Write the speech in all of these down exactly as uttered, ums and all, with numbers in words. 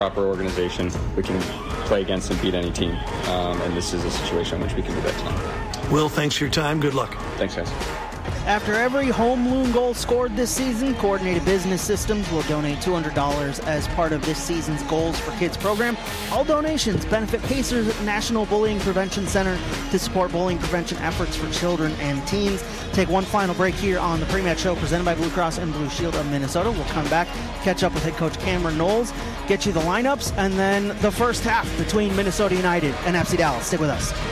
proper organization, we can play against and beat any team. Um, and this is a situation in which we can do that tonight. Will, thanks for your time. Good luck. Thanks, guys. After every home loan goal scored this season, Coordinated Business Systems will donate two hundred dollars as part of this season's Goals for Kids program. All donations benefit Pacers National Bullying Prevention Center to support bullying prevention efforts for children and teens. Take one final break here on the Pre-Match Show presented by Blue Cross and Blue Shield of Minnesota. We'll come back, catch up with head coach Cameron Knowles, get you the lineups, and then the first half between Minnesota United and F C Dallas. Stick with us.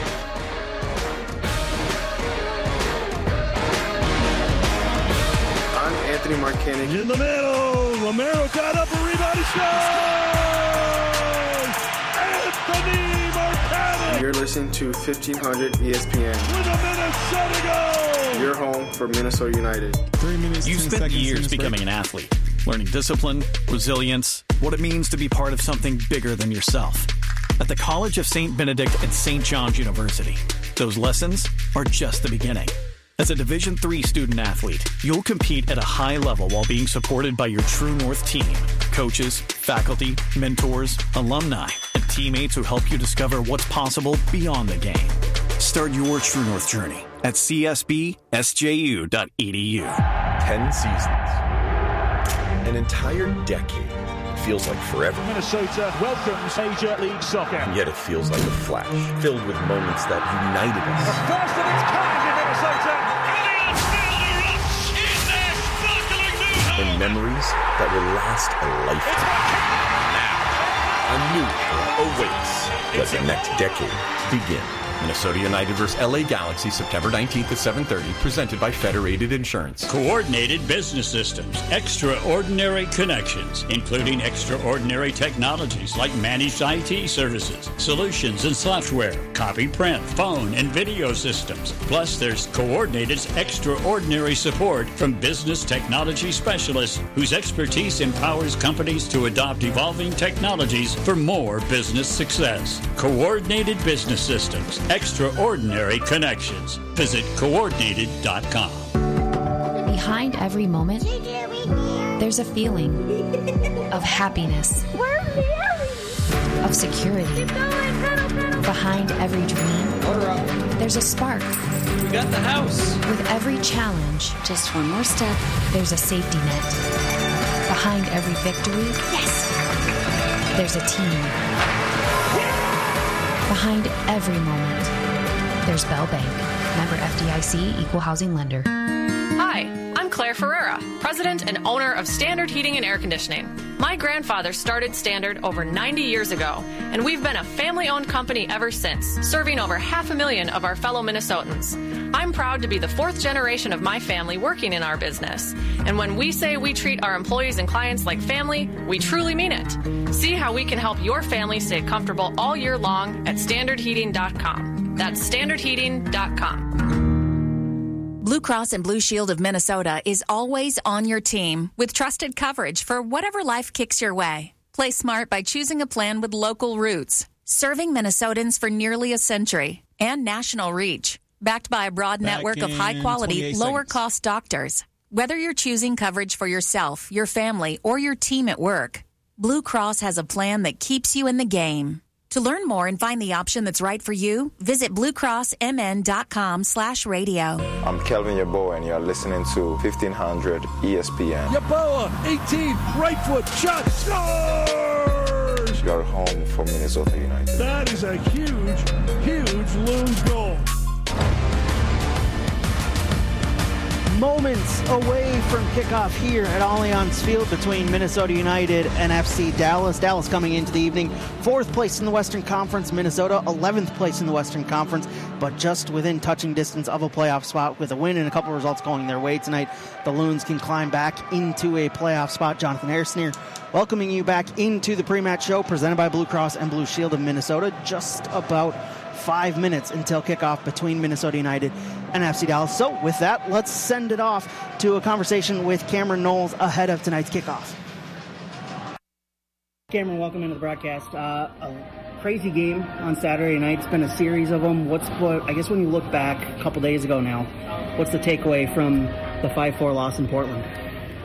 Anthony Marcanic. In the middle, Romero got up a rebound, he scores! Anthony Marcanic! You're listening to fifteen hundred E S P N. With a Minnesota goal! Your home for Minnesota United. Three minutes, You've spent years becoming an athlete, learning discipline, resilience, what it means to be part of something bigger than yourself. At the College of Saint Benedict and Saint John's University, those lessons are just the beginning. As a Division three student athlete, you'll compete at a high level while being supported by your True North team, coaches, faculty, mentors, alumni, and teammates who help you discover what's possible beyond the game. Start your True North journey at c s b s j u dot e d u. Ten seasons. An entire decade. It feels like forever. Minnesota welcomes Major League Soccer. And yet it feels like a flash, filled with moments that united us. The first of its kind in Minnesota. And memories that will last a lifetime. Now, a new era awaits. Let the next decade begin. Minnesota United versus L A Galaxy, September nineteenth at seven thirty, presented by Federated Insurance. Coordinated Business Systems, extraordinary connections, including extraordinary technologies like managed I T services, solutions and software, copy, print, phone, and video systems. Plus, there's Coordinated's extraordinary support from business technology specialists whose expertise empowers companies to adopt evolving technologies for more business success. Coordinated Business Systems. Extraordinary connections. Visit coordinated dot com. Behind every moment, there's a feeling of happiness, of security. Behind every dream, there's a spark. We got the house. With every challenge, just one more step, there's a safety net. Behind every victory, yes, there's a team. Behind every moment, there's Bell Bank. Member F D I C, Equal Housing Lender. Hi, I'm Claire Ferreira, president and owner of Standard Heating and Air Conditioning. My grandfather started Standard over ninety years ago, and we've been a family-owned company ever since, serving over half a million of our fellow Minnesotans. I'm proud to be the fourth generation of my family working in our business. And when we say we treat our employees and clients like family, we truly mean it. See how we can help your family stay comfortable all year long at standard heating dot com. That's standard heating dot com. Blue Cross and Blue Shield of Minnesota is always on your team with trusted coverage for whatever life kicks your way. Play smart by choosing a plan with local roots, serving Minnesotans for nearly a century, and national reach. Backed by a broad Back network of high-quality, lower-cost doctors. Whether you're choosing coverage for yourself, your family, or your team at work, Blue Cross has a plan that keeps you in the game. To learn more and find the option that's right for you, visit bluecrossmn.com slash radio. I'm Kelvin Yeboah, and you're listening to fifteen hundred E S P N. Yeboah, eighteen, right foot, shot, scores! You're home for Minnesota United. That is a huge, huge Loons goal. Moments away from kickoff here at Allianz Field between Minnesota United and F C Dallas. Dallas coming into the evening, fourth place in the Western Conference. Minnesota, eleventh place in the Western Conference, but just within touching distance of a playoff spot. With a win and a couple results going their way tonight, the Loons can climb back into a playoff spot. Jonathan Harrison here, welcoming you back into the pre-match show presented by Blue Cross and Blue Shield of Minnesota. Just about five minutes until kickoff between Minnesota United and F C Dallas. So with that, let's send it off to a conversation with Cameron Knowles ahead of tonight's kickoff. Cameron, welcome into the broadcast. Uh, a crazy game on Saturday night. It's been a series of them. What's what? I guess when you look back a couple days ago now, what's the takeaway from the five four loss in Portland?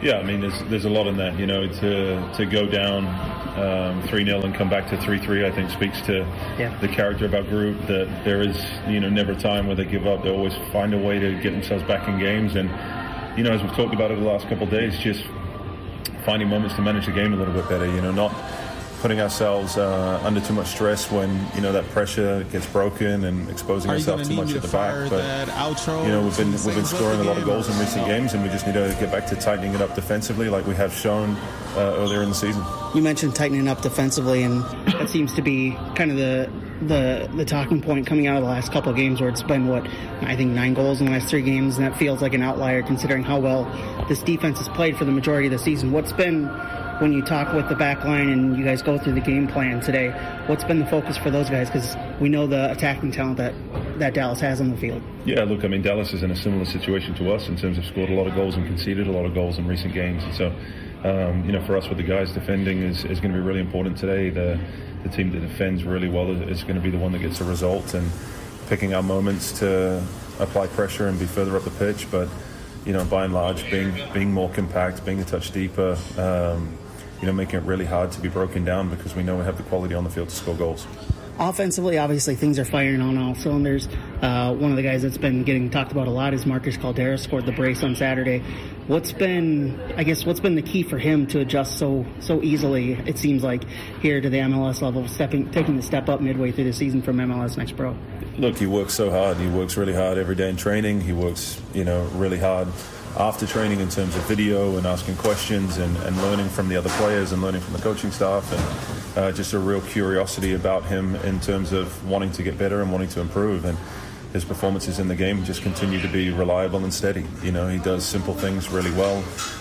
Yeah, I mean, there's there's a lot in that. You know, to to go down um, three nil and come back to three three, I think speaks to yeah. the character of our group. That there is, you know, never a time where they give up. They always find a way to get themselves back in games. And you know, as we've talked about over the last couple of days, just finding moments to manage the game a little bit better. You know, not putting ourselves uh, under too much stress when, you know, that pressure gets broken and exposing Are ourselves too much at the back. But outro you know, we've been we've been scoring a lot of goals in recent games, and we just need to get back to tightening it up defensively, like we have shown uh, earlier in the season. You mentioned tightening up defensively, and that seems to be kind of the the the talking point coming out of the last couple of games, where it's been what I think nine goals in the last three games, and that feels like an outlier considering how well this defense has played for the majority of the season. What's been, when you talk with the back line and you guys go through the game plan today, what's been the focus for those guys? Because we know the attacking talent that, that Dallas has on the field. Yeah, look, I mean, Dallas is in a similar situation to us in terms of scored a lot of goals and conceded a lot of goals in recent games. And so, um, you know, for us with the guys defending is, is going to be really important today. The, the team that defends really well is going to be the one that gets a result, and picking our moments to apply pressure and be further up the pitch. But, you know, by and large, being being more compact, being a touch deeper, um, you know, making it really hard to be broken down, because we know we have the quality on the field to score goals. Offensively, obviously, things are firing on all cylinders. Uh, one of the guys that's been getting talked about a lot is Marcus Caldera, scored the brace on Saturday. What's been, I guess, what's been the key for him to adjust so so easily, it seems like, here to the M L S level, stepping, taking the step up midway through the season from M L S Next Pro? Look, he works so hard. He works really hard every day in training. He works, you know, really hard after training in terms of video and asking questions and, and learning from the other players and learning from the coaching staff, and uh, just a real curiosity about him in terms of wanting to get better and wanting to improve. And his performances in the game just continue to be reliable and steady. You know, he does simple things really well,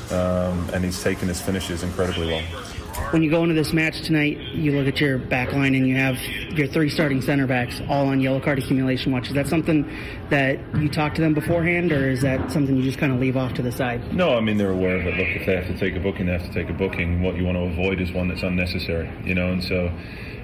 um, and he's taken his finishes incredibly well. When you go into this match tonight, you look at your back line and you have your three starting center backs all on yellow card accumulation watch. Is that something that you talk to them beforehand, or is that something you just kind of leave off to the side? No, I mean, they're aware of it. Look, if they have to take a booking, they have to take a booking. What you want to avoid is one that's unnecessary, you know, and so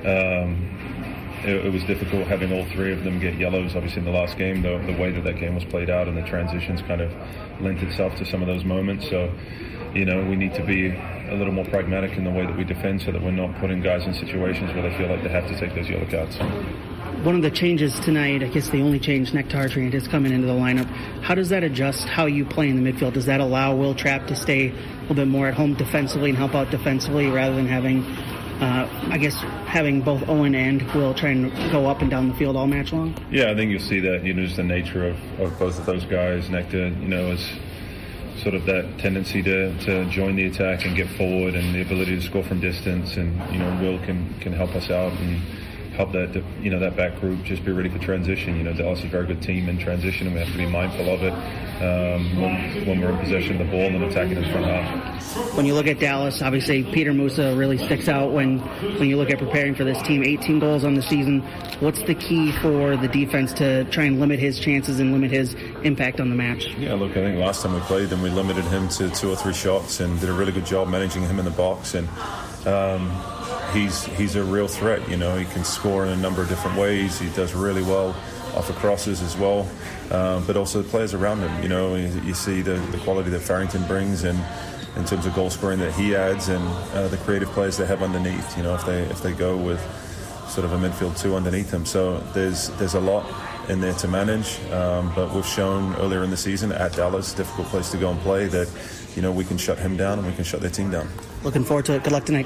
um, it, it was difficult having all three of them get yellows, obviously, in the last game. The, the way that that game was played out and the transitions kind of lent itself to some of those moments. So, you know, we need to be a little more pragmatic in the way that we defend, so that we're not putting guys in situations where they feel like they have to take those yellow cards. One of the changes tonight, I guess the only change, Nectar Trent is coming into the lineup. How does that adjust how you play in the midfield? Does that allow Will Trapp to stay a little bit more at home defensively and help out defensively, rather than having, uh, I guess, having both Owen and Will trying to go up and down the field all match long? Yeah, I think you'll see that, you know, just the nature of, of both of those guys. Nectar, you know, is sort of that tendency to, to join the attack and get forward, and the ability to score from distance, and, you know, Will can, can help us out and help that, you know, that back group just be ready for transition. You know, Dallas is a very good team in transition, and we have to be mindful of it um, when, when we're in possession of the ball and attacking in front half. When you look at Dallas, obviously Peter Musa really sticks out when, when you look at preparing for this team. eighteen goals on the season. What's the key for the defense to try and limit his chances and limit his impact on the match? Yeah, look, I think last time we played them, we limited him to two or three shots and did a really good job managing him in the box. And um, he's he's a real threat. You know, he can score in a number of different ways. He does really well off of crosses as well, um, but also the players around him. You know, you, you see the, the quality that Farrington brings, and in terms of goal scoring that he adds, and uh, the creative players they have underneath. You know, if they if they go with sort of a midfield two underneath him, so there's there's a lot in there to manage. Um, but we've shown earlier in the season at Dallas, difficult place to go and play, that, you know, we can shut him down and we can shut their team down. Looking forward to it. Good luck tonight.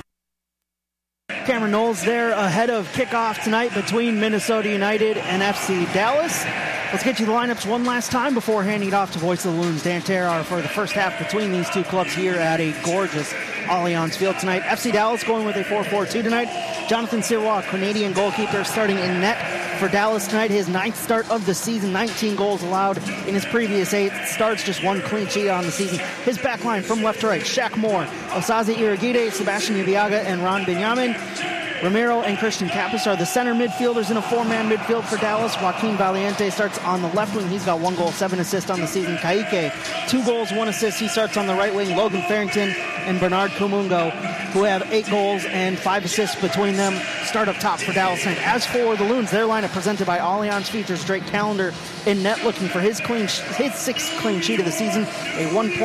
Cameron Knowles there ahead of kickoff tonight between Minnesota United and F C Dallas. Let's get you the lineups one last time before handing it off to Voice of the Loons, Dan Terrar, for the first half between these two clubs here at a gorgeous Allianz Field tonight. F C Dallas going with a four four two tonight. Jonathan Sirois, Canadian goalkeeper, starting in net for Dallas tonight. His ninth start of the season, nineteen goals allowed in his previous eight starts, just one clean sheet on the season. His back line from left to right: Shaq Moore, Osaze Iragide, Sebastian Yabiaga, and Ron Benjamin. Ramiro and Christian Kappas are the center midfielders in a four-man midfield for Dallas. Joaquin Valiente starts on the left wing. He's got one goal, seven assists on the season. Kaike, two goals, one assist. He starts on the right wing. Logan Farrington and Bernard Kumungo, who have eight goals and five assists between them, start up top for Dallas. And as for the Loons, their lineup presented by Allianz features Drake Callender in net, looking for his clean, his sixth clean sheet of the season, a one point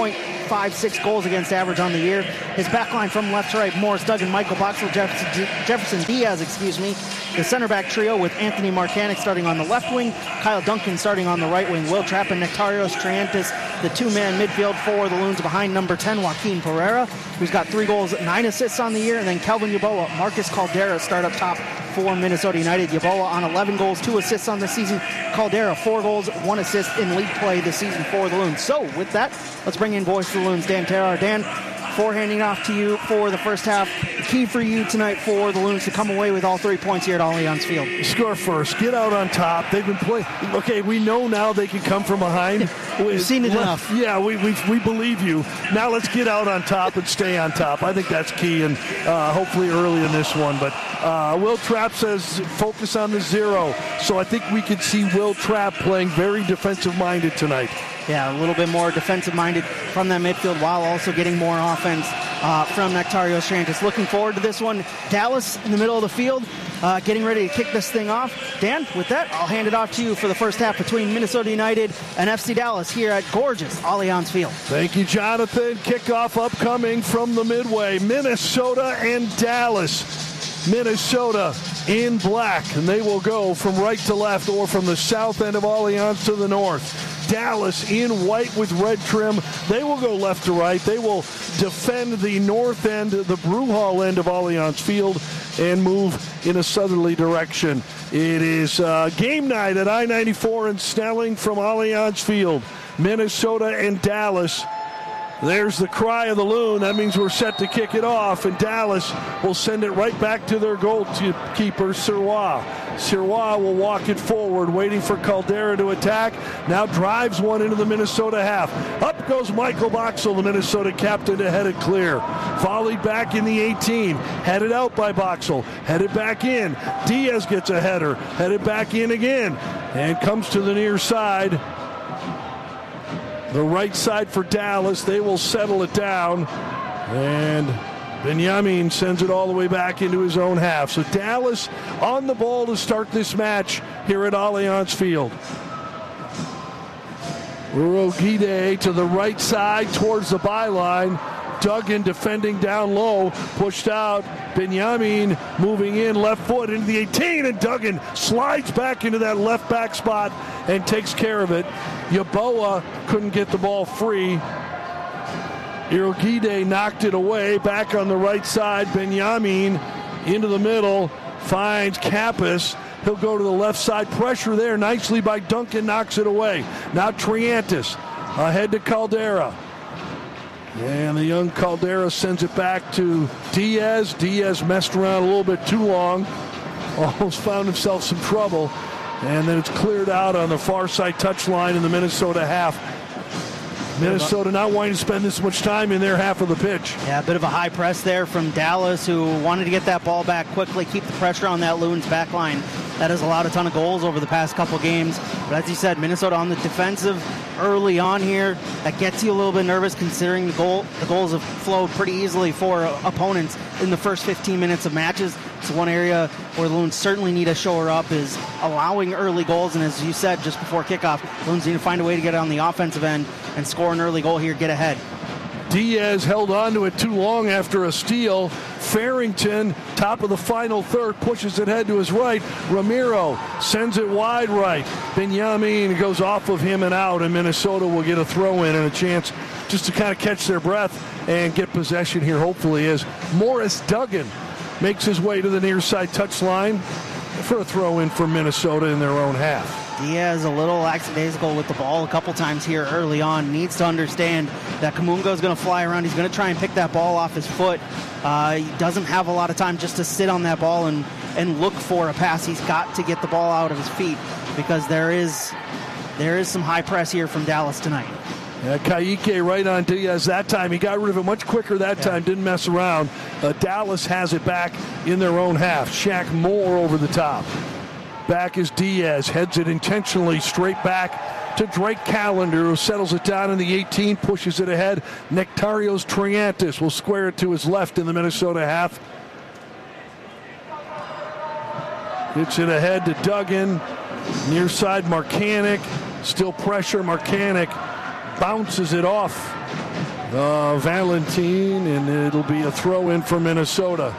five, six goals against average on the year. His backline from left to right, Morris Duggan, Michael Boxall, Jefferson, Jefferson Diaz, excuse me. The center back trio with Anthony Marcanic starting on the left wing, Kyle Duncan starting on the right wing, Will Trapp and Nectarios Triantis, the two-man midfield for the Loons behind number ten, Joaquin Pereira, who's got three goals, nine assists on the year, and then Kelvin Yeboah, Marcus Caldera start up top for Minnesota United. Yeboah on eleven goals, two assists on the season. Caldera, four goals, one assist in league play this season for the Loons. So with that, let's bring in voice for the Loons, Dan Terhaar. Dan, forehanding off to you for the first half. The key for you tonight for the Loons to come away with all three points here at Allianz Field. Score first. Get out on top. They've been playing. Okay, we know now they can come from behind. We've seen it enough. Yeah, we, we we believe you. Now let's get out on top and stay on top. I think that's key, and uh, hopefully early in this one. But uh, Will Trapp says focus on the zero. So I think we could see Will Trapp playing very defensive-minded tonight. Yeah, a little bit more defensive-minded from that midfield while also getting more offense uh, from Nectarios Triantis. Looking forward to this one. Dallas in the middle of the field, uh, getting ready to kick this thing off. Dan, with that, I'll hand it off to you for the first half between Minnesota United and F C Dallas here at gorgeous Allianz Field. Thank you, Jonathan. Kickoff upcoming from the Midway. Minnesota and Dallas. Minnesota in black, and they will go from right to left or from the south end of Allianz to the north. Dallas in white with red trim. They will go left to right. They will defend the north end, the Brew Hall end of Allianz Field, and move in a southerly direction. It is uh, game night at I ninety-four and Snelling from Allianz Field. Minnesota and Dallas. There's the cry of the Loon. That means we're set to kick it off, and Dallas will send it right back to their goalkeeper, Sirois. Sirois will walk it forward, waiting for Caldera to attack. Now drives one into the Minnesota half. Up goes Michael Boxall, the Minnesota captain, to head it clear. Volleyed back in the eighteen. Headed out by Boxall. Headed back in. Diaz gets a header. Headed back in again. And comes to the near side. The right side for Dallas. They will settle it down. And Benjamin sends it all the way back into his own half. So Dallas on the ball to start this match here at Allianz Field. Urogide to the right side towards the byline. Duggan defending down low, pushed out. Benjamin moving in, left foot into the eighteen, and Duggan slides back into that left back spot and takes care of it. Yeboah couldn't get the ball free. Urogide knocked it away. Back on the right side, Benjamin into the middle, finds Kappas. He'll go to the left side. Pressure there nicely by Duncan, knocks it away. Now Triantis ahead to Caldera. And the young Caldera sends it back to Diaz. Diaz messed around a little bit too long. Almost found himself some trouble. And then it's cleared out on the far side touchline in the Minnesota half. Minnesota not wanting to spend this much time in their half of the pitch. Yeah, a bit of a high press there from Dallas, who wanted to get that ball back quickly, keep the pressure on that Loons back line. That has allowed a ton of goals over the past couple games. But as you said, Minnesota on the defensive early on here. That gets you a little bit nervous considering the goal. The goals have flowed pretty easily for opponents in the first fifteen minutes of matches. So one area where the Loons certainly need to shore up is allowing early goals. And as you said just before kickoff, Loons need to find a way to get it on the offensive end and score an early goal here, get ahead. Diaz held on to it too long after a steal. Farrington, top of the final third, pushes it head to his right. Ramiro sends it wide right. Benjamin goes off of him and out, and Minnesota will get a throw in and a chance just to kind of catch their breath and get possession here, hopefully, as Morris Duggan makes his way to the near side touchline for a throw in for Minnesota in their own half. Diaz a little lackadaisical with the ball a couple times here early on. Needs to understand that Kamungo is going to fly around. He's going to try and pick that ball off his foot. Uh, he doesn't have a lot of time just to sit on that ball and, and look for a pass. He's got to get the ball out of his feet because there is there is some high press here from Dallas tonight. Yeah, Kayike right on Diaz that time. He got rid of it much quicker that yeah. time, didn't mess around. Uh, Dallas has it back in their own half. Shaq Moore over the top. Back is Diaz, heads it intentionally straight back to Drake Callender, who settles it down in the eighteen, pushes it ahead. Nectarios Triantis will square it to his left in the Minnesota half. Gets it ahead to Duggan. Near side, Marcanic. Still pressure. Marcanic bounces it off Uh, Valentine, and it'll be a throw in for Minnesota.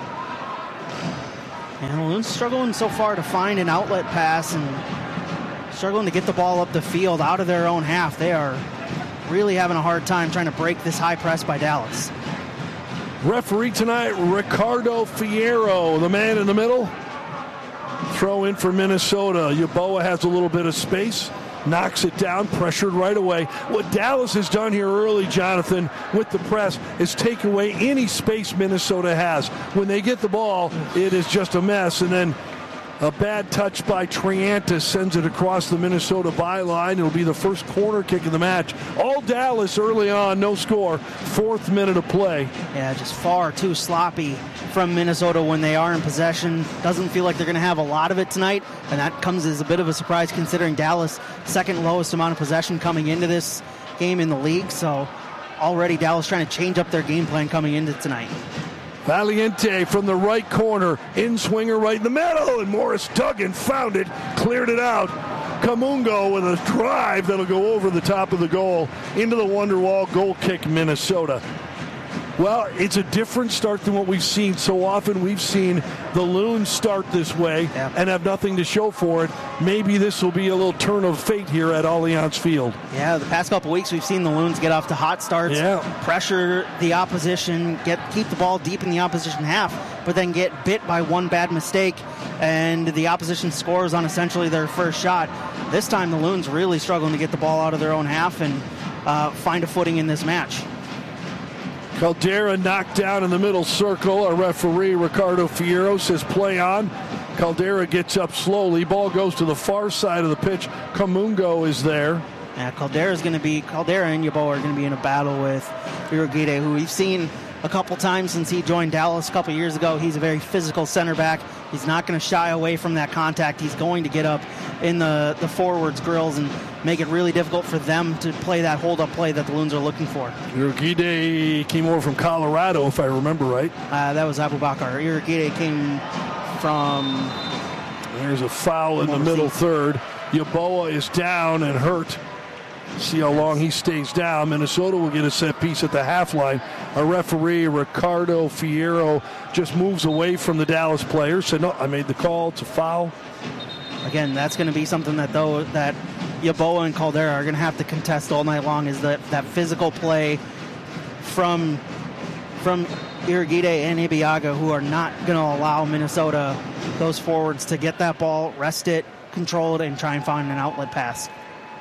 And Loon's struggling so far to find an outlet pass and struggling to get the ball up the field out of their own half. They are really having a hard time trying to break this high press by Dallas. Referee tonight, Ricardo Fierro, the man in the middle. Throw in for Minnesota. Yeboah has a little bit of space. Knocks it down, pressured right away. What Dallas has done here early, Jonathan, with the press, is take away any space Minnesota has. When they get the ball, it is just a mess. And then a bad touch by Triantis sends it across the Minnesota byline. It'll be the first corner kick of the match. All Dallas early on, no score. Fourth minute of play. Yeah, just far too sloppy from Minnesota when they are in possession. Doesn't feel like they're going to have a lot of it tonight, and that comes as a bit of a surprise considering Dallas' second lowest amount of possession coming into this game in the league. So already Dallas trying to change up their game plan coming into tonight. Valiente from the right corner, in-swinger right in the middle, and Morris Duggan found it, cleared it out. Kamungo with a drive that'll go over the top of the goal into the Wonderwall. Goal kick, Minnesota. Well, it's a different start than what we've seen. So often we've seen the Loons start this way yeah. and have nothing to show for it. Maybe this will be a little turn of fate here at Allianz Field. Yeah, the past couple weeks we've seen the Loons get off to hot starts, yeah. pressure the opposition, get keep the ball deep in the opposition half, but then get bit by one bad mistake, and the opposition scores on essentially their first shot. This time the Loons really struggling to get the ball out of their own half and uh, find a footing in this match. Caldera knocked down in the middle circle. Our referee, Ricardo Fierro, says play on. Caldera gets up slowly. Ball goes to the far side of the pitch. Kamungo is there. Yeah, Caldera is going to be Caldera and Yeboah are going to be in a battle with Irugide, who we've seen a couple times since he joined Dallas a couple years ago. He's a very physical center back. He's not going to shy away from that contact. He's going to get up in the, the forwards' grills and make it really difficult for them to play that hold-up play that the Loons are looking for. Irugide came over from Colorado, if I remember right. Uh, that was Abubakar. Irugide came from... There's a foul in the middle third. Yeboah is down and hurt. See how long he stays down. Minnesota will get a set piece at the half line. Our referee, Ricardo Fierro, just moves away from the Dallas players. Said, no, I made the call. It's a foul. Again, that's going to be something that though that Yeboah and Caldera are going to have to contest all night long, is that, that physical play from from Irugide and Ibeagha, who are not going to allow Minnesota, those forwards, to get that ball, rest it, control it, and try and find an outlet pass.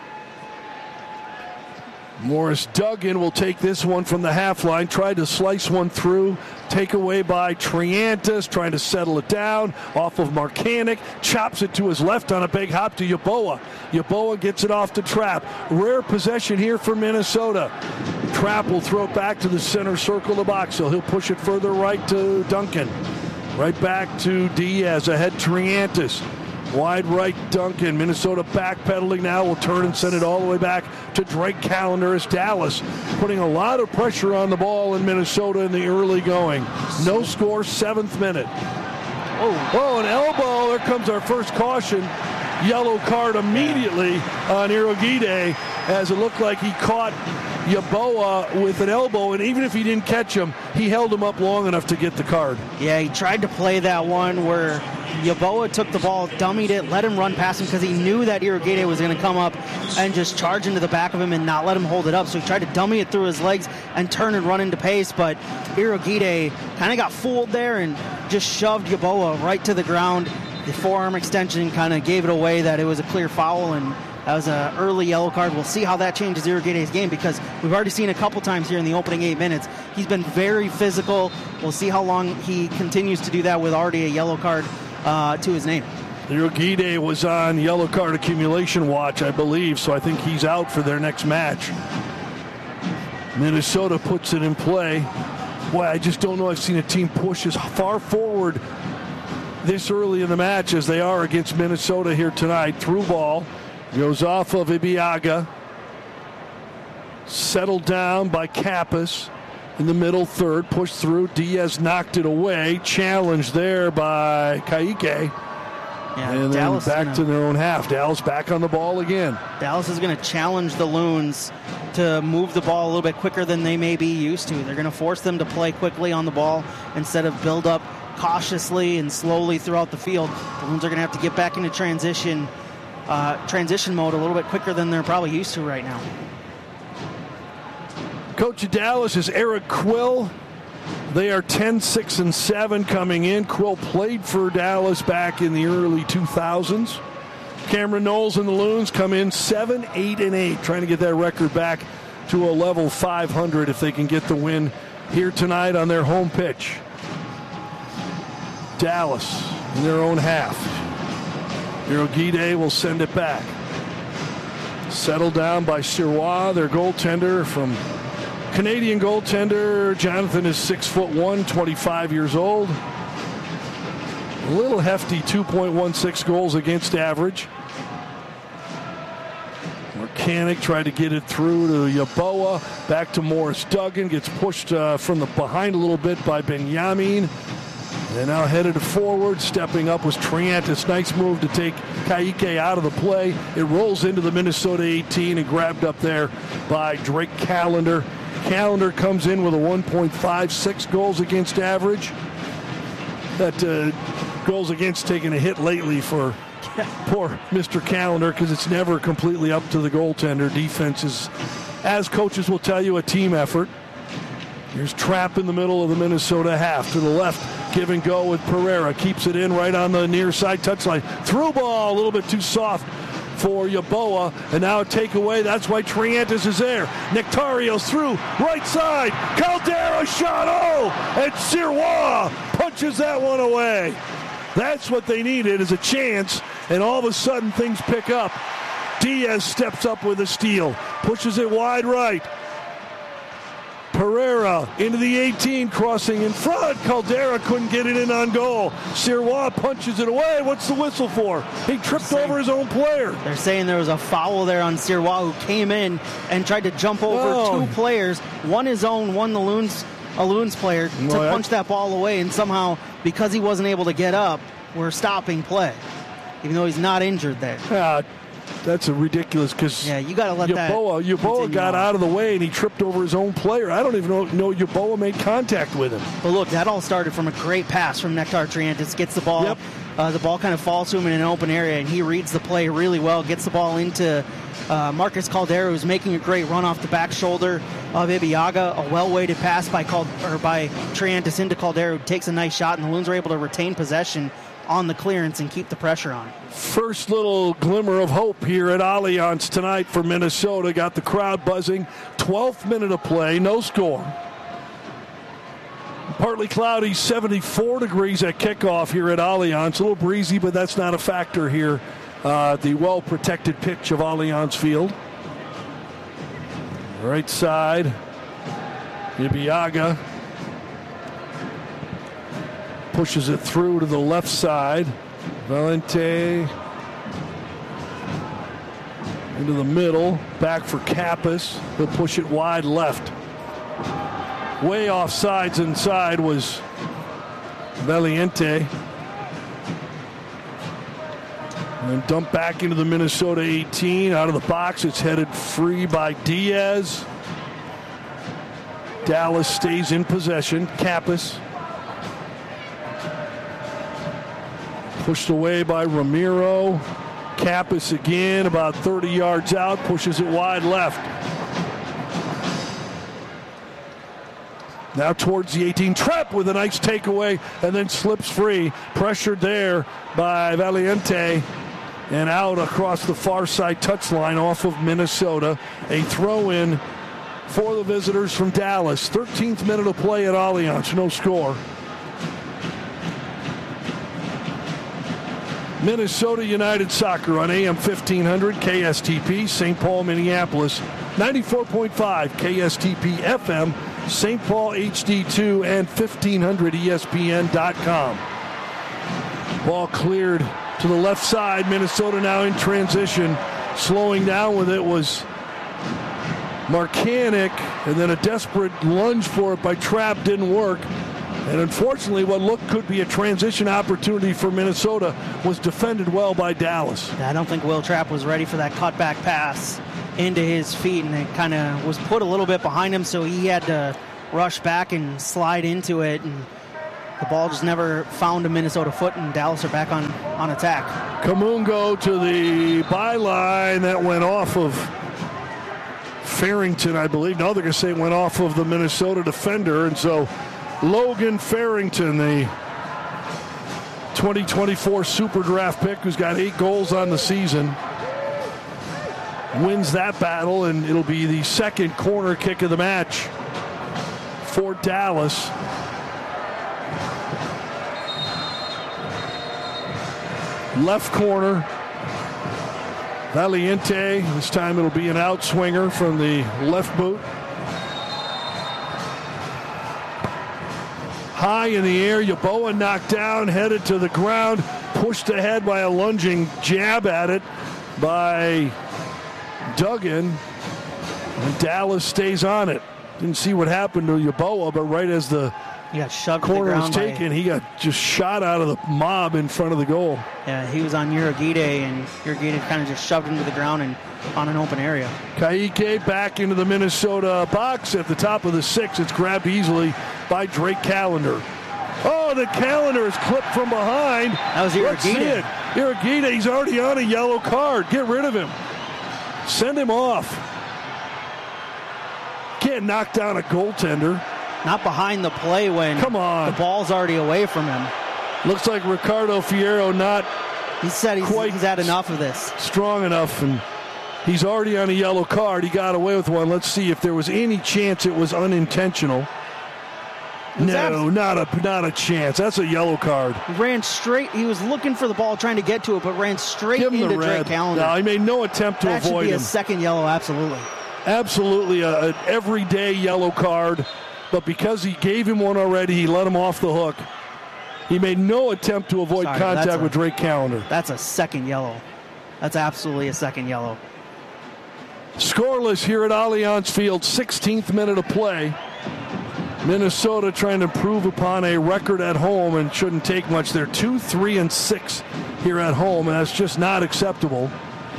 Morris Duggan will take this one from the half line, tried to slice one through, take away by Triantis, trying to settle it down, off of Marcanic, chops it to his left on a big hop to Yeboah. Yeboah gets it off to Trapp. Rare possession here for Minnesota. Trapp will throw it back to the center circle of the box, so he'll push it further right to Duncan. Right back to Diaz, ahead Triantis. Wide right, Duncan. Minnesota backpedaling now. Will turn and send it all the way back to Drake Callender as Dallas putting a lot of pressure on the ball in Minnesota in the early going. No score, seventh minute. Oh, oh, an elbow. There comes our first caution. Yellow card immediately on Irugide, as it looked like he caught Yeboah with an elbow, and even if he didn't catch him, he held him up long enough to get the card. Yeah, he tried to play that one where Yeboah took the ball, dummied it, let him run past him because he knew that Irugide was going to come up and just charge into the back of him and not let him hold it up. So he tried to dummy it through his legs and turn and run into pace, but Irugide kind of got fooled there and just shoved Yeboah right to the ground. The forearm extension kind of gave it away that it was a clear foul, and that was an early yellow card. We'll see how that changes Irugide's game, because we've already seen a couple times here in the opening eight minutes. He's been very physical. We'll see how long he continues to do that with already a yellow card uh, to his name. Irugide was on yellow card accumulation watch, I believe, so I think he's out for their next match. Minnesota puts it in play. Boy, I just don't know I've seen a team push as far forward this early in the match as they are against Minnesota here tonight. Through ball. Goes off of Ibeagha. Settled down by Kappas in the middle third. Pushed through. Diaz knocked it away. Challenged there by Kaique. Yeah, and then Dallas back gonna, to their own half. Dallas back on the ball again. Dallas is going to challenge the Loons to move the ball a little bit quicker than they may be used to. They're going to force them to play quickly on the ball instead of build up cautiously and slowly throughout the field. The Loons are going to have to get back into transition uh, transition mode a little bit quicker than they're probably used to right now. Coach of Dallas is Eric Quill. They are ten, six, and seven coming in. Quill played for Dallas back in the early two thousands. Cameron Knowles and the Loons come in seven, eight, and eight, trying to get that record back to a level five hundred if they can get the win here tonight on their home pitch. Dallas in their own half. Hiroguide will send it back. Settled down by Sirois, their goaltender from Canadian goaltender. Jonathan is six foot one, twenty-five years old. A little hefty, two point one six goals against average. Marcanic tried to get it through to Yeboah. Back to Morris Duggan. Gets pushed uh, from the behind a little bit by Benjamin. And now headed forward. Stepping up was Triantis. Nice move to take Kaique out of the play. It rolls into the Minnesota eighteen and grabbed up there by Drake Callender. Callender comes in with a one point five six goals against average. That uh, goals against taking a hit lately for poor Mister Callender because it's never completely up to the goaltender. Defense is, as coaches will tell you, a team effort. Here's Trapp in the middle of the Minnesota half. To the left, give and go with Pereira. Keeps it in right on the near side touchline. Through ball, a little bit too soft for Yeboah, and now a takeaway. That's why Triantis is there. Nectario's through, right side. Caldera shot, oh! And Sirois punches that one away. That's what they needed, is a chance, and all of a sudden things pick up. Diaz steps up with a steal, pushes it wide right. Pereira into the eighteen, crossing in front. Caldera couldn't get it in on goal. Sirois punches it away. What's the whistle for? He tripped saying, over his own player. They're saying there was a foul there on Sirois, who came in and tried to jump over oh. two players. One his own, one the Loons, a Loons player, to well, punch that ball away. And somehow, because he wasn't able to get up, we're stopping play, even though he's not injured there. Uh, That's a ridiculous because yeah, you got to let Yeboah, that Yeboah got on. out of the way and he tripped over his own player. I don't even know, know Yeboah made contact with him. But look, that all started from a great pass from Nectar Triantis. Gets the ball. Yep. Uh, the ball kind of falls to him in an open area, and he reads the play really well. Gets the ball into uh, Marcus Caldera, who's making a great run off the back shoulder of Ibeagha. A well-weighted pass by Cal- or by Triantis into Caldera, who takes a nice shot, and the Loons are able to retain possession on the clearance and keep the pressure on. First little glimmer of hope here at Allianz tonight for Minnesota. Got the crowd buzzing. twelfth minute of play, no score. Partly cloudy, seventy-four degrees at kickoff here at Allianz. A little breezy, but that's not a factor here. Uh, the well-protected pitch of Allianz Field. Right side, Ibeagha pushes it through to the left side. Valente into the middle. Back for Kappas. He'll push it wide left. Way off sides inside was Valiente. And dumped back into the Minnesota eighteen. Out of the box, it's headed free by Diaz. Dallas stays in possession. Kappas. Pushed away by Ramiro. Kappas again, about thirty yards out, pushes it wide left. Now towards the eighteen. Trapp with a nice takeaway and then slips free. Pressured there by Valiente. And out across the far side touchline off of Minnesota. A throw-in for the visitors from Dallas. thirteenth minute of play at Allianz, no score. Minnesota United Soccer on A M fifteen hundred K S T P, Saint Paul, Minneapolis. ninety-four point five K S T P F M, Saint Paul H D two, and fifteen hundred E S P N dot com. Ball cleared to the left side. Minnesota now in transition. Slowing down with it was Marcanic, and then a desperate lunge for it by Trapp didn't work. And unfortunately, what looked could be a transition opportunity for Minnesota was defended well by Dallas. I don't think Will Trapp was ready for that cutback pass into his feet, and it kind of was put a little bit behind him, so he had to rush back and slide into it, and the ball just never found a Minnesota foot, and Dallas are back on, on attack. Kamungo to the byline. That went off of Farrington, I believe. No, they're going to say it went off of the Minnesota defender, and so Logan Farrington, the twenty twenty-four Super Draft pick who's got eight goals on the season, wins that battle, and it'll be the second corner kick of the match for Dallas. Left corner, Valiente. This time it'll be an outswinger from the left boot. High in the air, Yeboah knocked down, headed to the ground, pushed ahead by a lunging jab at it by Duggan, and Dallas stays on it. Didn't see what happened to Yeboah, but right as the he got shoved corner to the was ground taken, by, he got just shot out of the mob in front of the goal. Yeah, he was on Urugide, and Urugide kind of just shoved him to the ground and on an open area. Ka'ike back into the Minnesota box at the top of the six. It's grabbed easily by Drake Callender. Oh, the Callender is clipped from behind. That was Let's see it. Urugide. Urugide, he's already on a yellow card. Get rid of him. Send him off. Can't knock down a goaltender. Not behind the play when Come on. the ball's already away from him. Looks like Ricardo Fierro not He said he's, quite he's had enough of this. strong enough, and he's already on a yellow card. He got away with one. Let's see if there was any chance it was unintentional. Was no, that- not a not a chance. That's a yellow card. He ran straight. He was looking for the ball, trying to get to it, but ran straight Give him into the Drake red. Callender. No, he made no attempt to that avoid should be him. a second yellow, absolutely. Absolutely a, an everyday yellow card, but because he gave him one already, he let him off the hook. He made no attempt to avoid Sorry, contact that's a- with Drake Callender. That's a second yellow. That's absolutely a second yellow. Scoreless here at Allianz Field, sixteenth minute of play. Minnesota trying to improve upon a record at home and shouldn't take much. They're two, three, and six here at home, and that's just not acceptable.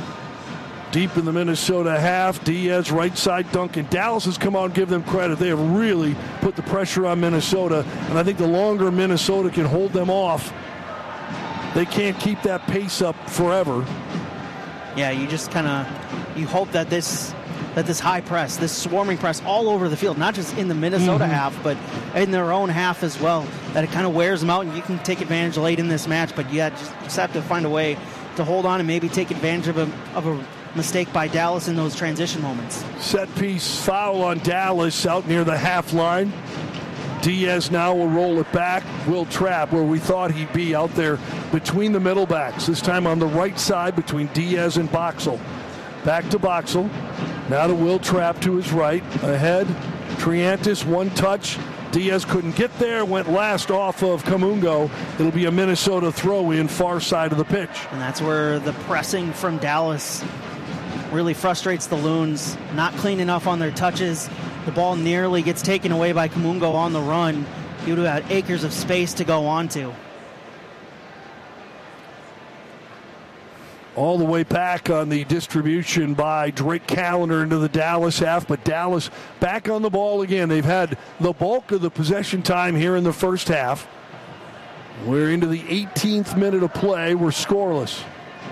Deep in the Minnesota half, Diaz right side, Duncan. Dallas has come out and give them credit. They have really put the pressure on Minnesota, and I think the longer Minnesota can hold them off, they can't keep that pace up forever. Yeah, you just kind of you hope that this that this high press, this swarming press all over the field, not just in the Minnesota Mm-hmm. half, but in their own half as well, that it kind of wears them out, and you can take advantage late in this match, but you just, just have to find a way to hold on and maybe take advantage of a, of a mistake by Dallas in those transition moments. Set piece foul on Dallas out near the half line. Diaz now will roll it back. Will Trapp, where we thought he'd be, out there between the middle backs. This time on the right side between Diaz and Boxall. Back to Boxall. Now to Will Trapp to his right. Ahead, Triantis, one touch. Diaz couldn't get there, went last off of Kamungo. It'll be a Minnesota throw-in far side of the pitch. And that's where the pressing from Dallas really frustrates the Loons. Not clean enough on their touches. The ball nearly gets taken away by Kamungo on the run. He would have had acres of space to go onto. All the way back on the distribution by Drake Callender into the Dallas half, but Dallas back on the ball again. They've had the bulk of the possession time here in the first half. We're into the eighteenth minute of play. We're scoreless.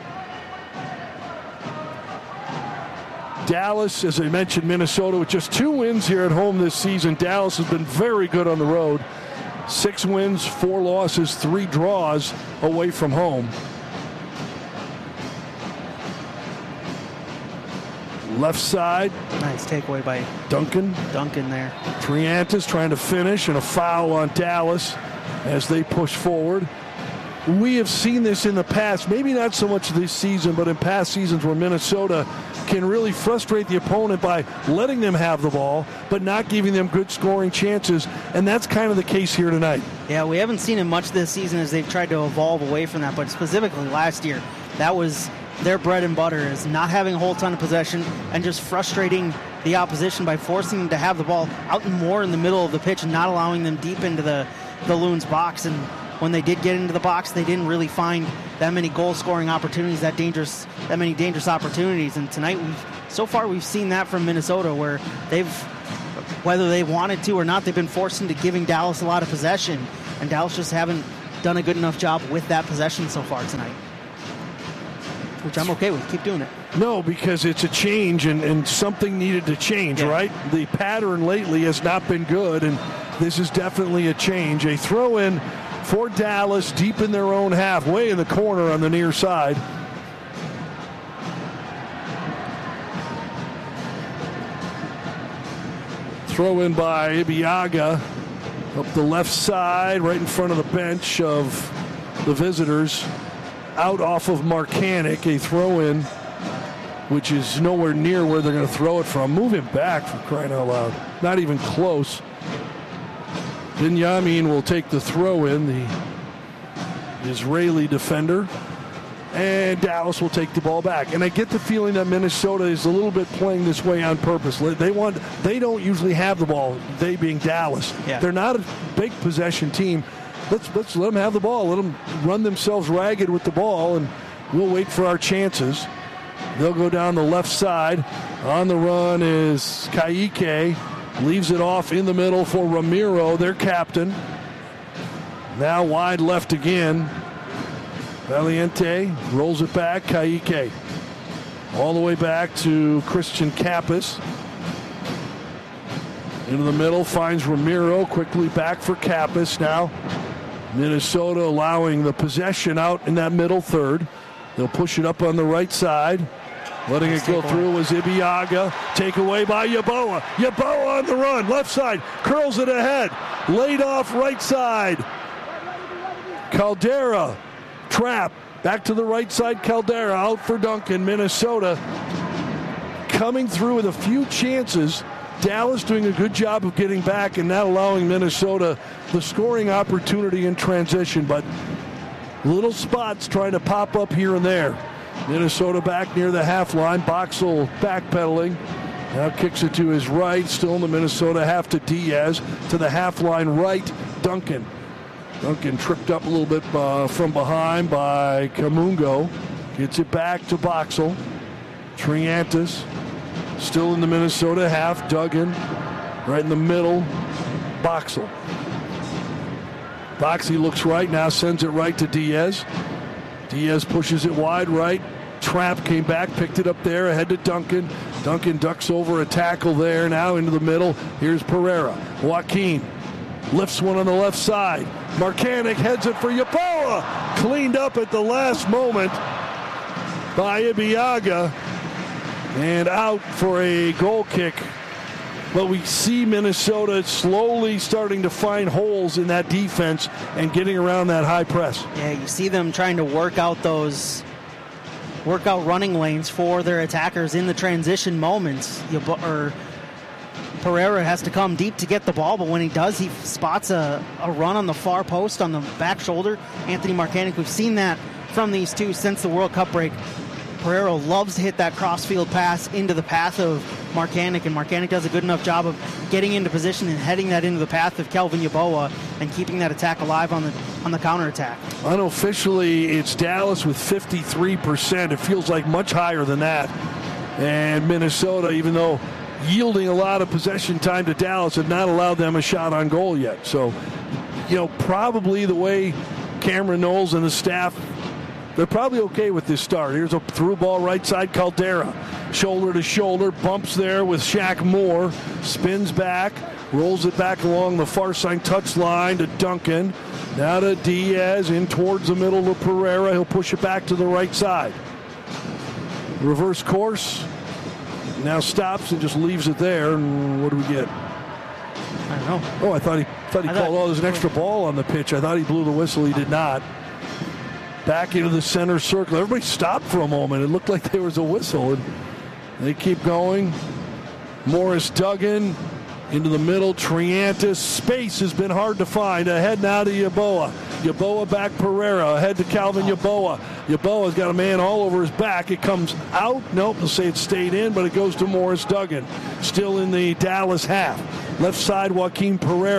Dallas, as I mentioned, Minnesota with just two wins here at home this season. Dallas has been very good on the road. Six wins, four losses, three draws away from home. Left side. Nice takeaway by Duncan. Duncan there. Triantis trying to finish, and a foul on Dallas as they push forward. We have seen this in the past, maybe not so much this season, but in past seasons where Minnesota can really frustrate the opponent by letting them have the ball, but not giving them good scoring chances, and that's kind of the case here tonight. Yeah, we haven't seen it much this season as they've tried to evolve away from that, but specifically last year, that was their bread and butter, is not having a whole ton of possession and just frustrating the opposition by forcing them to have the ball out more in the middle of the pitch and not allowing them deep into the the Loons box, and when they did get into the box, they didn't really find that many goal-scoring opportunities, that dangerous, that many dangerous opportunities. And tonight, we've so far we've seen that from Minnesota, where they've, whether they wanted to or not, they've been forced into giving Dallas a lot of possession, and Dallas just haven't done a good enough job with that possession so far tonight, which I'm okay with. Keep doing it. No, because it's a change, and, and something needed to change, yeah. right? The pattern lately has not been good, and this is definitely a change. A throw-in for Dallas deep in their own half, way in the corner on the near side. Throw in by Ibeagha up the left side, right in front of the bench of the visitors. Out off of Marcanic, a throw in, which is nowhere near where they're going to throw it from. Move him back, for crying out loud. Not even close. Binyamin will take the throw in, the Israeli defender, and Dallas will take the ball back. And I get the feeling that Minnesota is a little bit playing this way on purpose. They want, they don't usually have the ball, they being Dallas. Yeah. They're not a big possession team. Let's, let's let them have the ball. Let them run themselves ragged with the ball, and we'll wait for our chances. They'll go down the left side. On the run is Ka'ike. Leaves it off in the middle for Ramiro, their captain. Now wide left again. Valiente rolls it back. Ka'ike. All the way back to Christian Kappas. Into the middle, finds Ramiro. Quickly back for Kappas. Now Minnesota allowing the possession out in that middle third. They'll push it up on the right side. Letting it go through was Ibeagha. Take away by Yeboah. Yeboah on the run. Left side. Curls it ahead. Laid off right side. Caldera. Trap. Back to the right side. Caldera out for Duncan. Minnesota coming through with a few chances. Dallas doing a good job of getting back and not allowing Minnesota the scoring opportunity in transition. But little spots trying to pop up here and there. Minnesota back near the half line. Boxall backpedaling. Now kicks it to his right. Still in the Minnesota half to Diaz. To the half line right, Duncan. Duncan tripped up a little bit uh, from behind by Kamungo. Gets it back to Boxall. Triantis still in the Minnesota half. Duggan right in the middle. Boxall. Boxy looks right now, sends it right to Diaz. Diaz pushes it wide right. Trap came back, picked it up there, ahead to Duncan. Duncan ducks over a tackle there, now into the middle. Here's Pereira. Joaquin lifts one on the left side. Marcanic heads it for Yeboah. Cleaned up at the last moment by Ibeagha. And out for a goal kick. But we see Minnesota slowly starting to find holes in that defense and getting around that high press. Yeah, you see them trying to work out those, work out running lanes for their attackers in the transition moments. You, or Pereira has to come deep to get the ball, but when he does, he spots a, a run on the far post on the back shoulder. Anthony Marcanic, we've seen that from these two since the World Cup break. Pereira loves to hit that crossfield pass into the path of Marcanic, and Marcanic does a good enough job of getting into position and heading that into the path of Kelvin Yeboah and keeping that attack alive on the on the counterattack. Unofficially, it's Dallas with fifty-three percent. It feels like much higher than that. And Minnesota, even though yielding a lot of possession time to Dallas, have not allowed them a shot on goal yet. So, you know, probably the way Cameron Knowles and the staff, they're probably okay with this start. Here's a through ball right side, Caldera. Shoulder to shoulder, bumps there with Shaq Moore. Spins back, rolls it back along the far side touch line to Duncan. Now to Diaz, in towards the middle to Pereira. He'll push it back to the right side. Reverse course. Now stops and just leaves it there. And what do we get? I don't know. Oh, I thought he thought he I called, thought, oh, there's an extra ball on the pitch. I thought he blew the whistle. He did not. Back into the center circle. Everybody stopped for a moment. It looked like there was a whistle. And they keep going. Morris Duggan into the middle. Triantis. Space has been hard to find. Ahead now to Yeboah. Yeboah back Pereira. Ahead to Calvin Yeboah. Yeboah's got a man all over his back. It comes out. Nope, they'll say it stayed in, but it goes to Morris Duggan. Still in the Dallas half. Left side, Joaquin Pereira.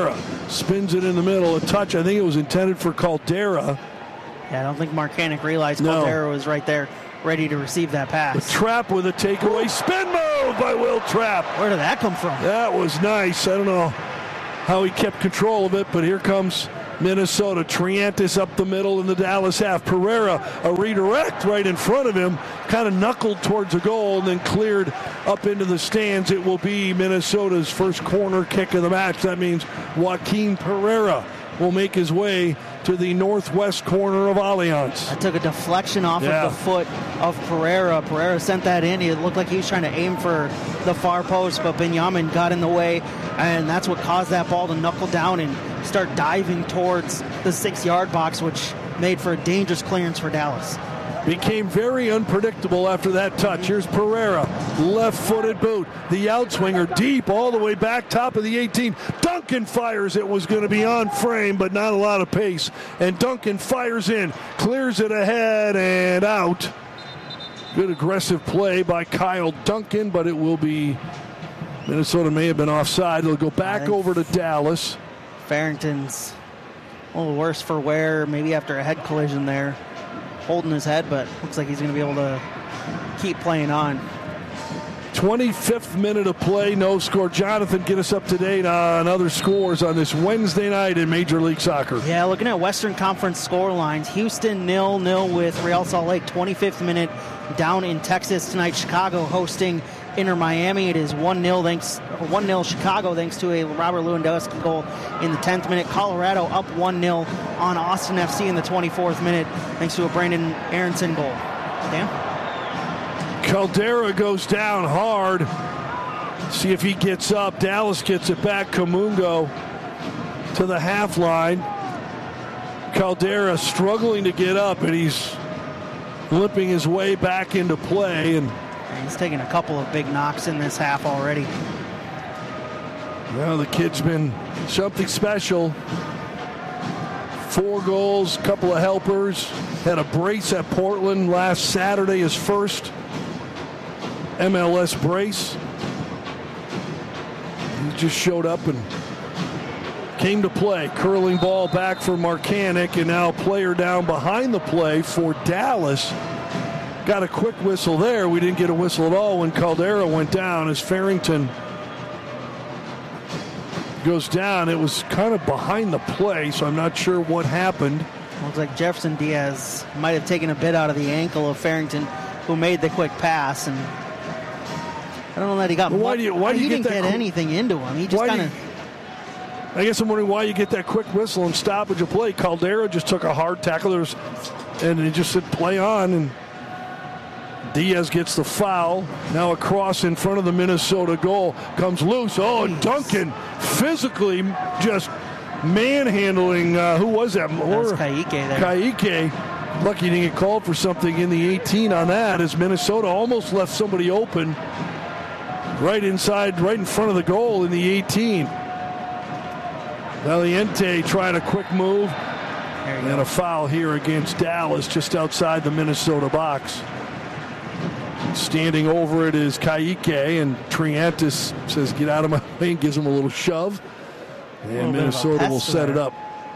spins it in the middle. A touch, I think it was intended for Caldera. Yeah, I don't think Marcanic realized No. Caldera was right there, ready to receive that pass. Trapp with a takeaway. Spin move by Will Trapp. Where did that come from? That was nice. I don't know how he kept control of it, but here comes Minnesota. Triantis up the middle in the Dallas half. Pereira, a redirect right in front of him, kind of knuckled towards the goal and then cleared up into the stands. It will be Minnesota's first corner kick of the match. That means Joaquin Pereira will make his way to the northwest corner of Allianz. I took a deflection off Yeah. of the foot of Pereira. Pereira sent that in. It looked like he was trying to aim for the far post, but Benjamin got in the way, and that's what caused that ball to knuckle down and start diving towards the six-yard box, which made for a dangerous clearance for Dallas. Became very unpredictable after that touch. Here's Pereira, left-footed boot. The outswinger deep all the way back, top of the eighteen. Duncan fires. It was going to be on frame, but not a lot of pace. And Duncan fires in, clears it ahead and out. Good aggressive play by Kyle Duncan, but it will be Minnesota may have been offside. It'll go back over to Dallas. Farrington's a little worse for wear, maybe after a head collision there. Holding his head, but looks like he's going to be able to keep playing on. twenty-fifth minute of play, no score. Jonathan, get us up to date on other scores on this Wednesday night in Major League Soccer. Yeah, looking at Western Conference score lines, Houston nil nil with Real Salt Lake. twenty-fifth minute down in Texas tonight. Chicago hosting Inter Miami. It is one nil thanks one nil Chicago thanks to a Robert Lewandowski goal in the tenth minute. Colorado up one nil on Austin F C in the twenty-fourth minute thanks to a Brandon Aronson goal. Dan? Caldera goes down hard. See if he gets up. Dallas gets it back. Kamungo to the half line. Caldera struggling to get up, and he's limping his way back into play. And he's taken a couple of big knocks in this half already. Well, the kid's been something special. Four goals, couple of helpers. Had a brace at Portland last Saturday, his first M L S brace. He just showed up and came to play. Curling ball back for Marcanic, and now player down behind the play for Dallas. Got a quick whistle there. We didn't get a whistle at all when Caldera went down as Farrington goes down. It was kind of behind the play, so I'm not sure what happened. Looks like Jefferson Diaz might have taken a bit out of the ankle of Farrington, who made the quick pass, and I don't know that he got. Well, why do you? Why do he you didn't get, that get qu- anything into him? He just kind of. I guess I'm wondering why you get that quick whistle and stoppage of play. Caldera just took a hard tackle, There's, and he just said play on, and Diaz gets the foul. Now a cross in front of the Minnesota goal comes loose. Oh, and Duncan physically just manhandling. Uh, who was that? That was Kaique there. Kaique. Lucky he didn't get called for something in the eighteen on that, as Minnesota almost left somebody open right inside, right in front of the goal in the eighteen. Valiente trying a quick move. And go. a foul here against Dallas just outside the Minnesota box. Standing over it is Kaique, and Triantis says, get out of my way, and gives him a little shove. And Minnesota will set it up.